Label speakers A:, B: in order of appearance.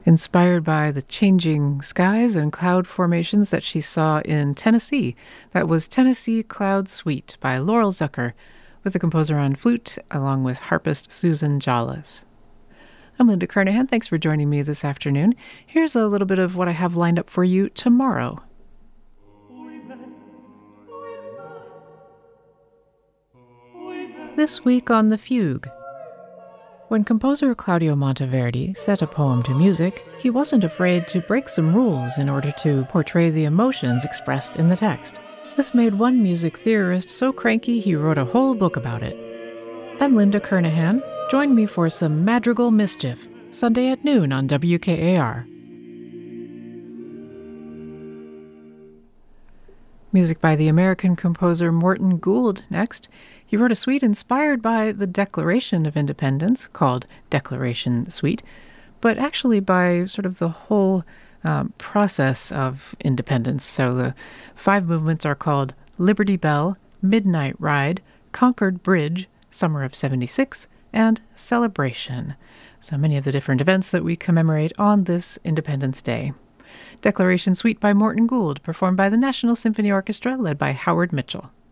A: Inspired by the changing skies and cloud formations that she saw in Tennessee. That was Tennessee Cloud Suite by Laurel Zucker, with the composer on flute, along with harpist Susan Jolles. I'm Linda Kernahan. Thanks for joining me this afternoon. Here's a little bit of what I have lined up for you tomorrow. This week on The Fugue. When composer Claudio Monteverdi set a poem to music, he wasn't afraid to break some rules in order to portray the emotions expressed in the text. This made one music theorist so cranky he wrote a whole book about it. I'm Linda Kernahan. Join me for some madrigal mischief, Sunday at noon on WKAR. Music by the American composer Morton Gould next. He wrote a suite inspired by the Declaration of Independence, called Declaration Suite, but actually by sort of the whole process of independence. So the 5 movements are called Liberty Bell, Midnight Ride, Concord Bridge, Summer of '76, and Celebration. So many of the different events that we commemorate on this Independence Day. Declaration Suite by Morton Gould, performed by the National Symphony Orchestra, led by Howard Mitchell.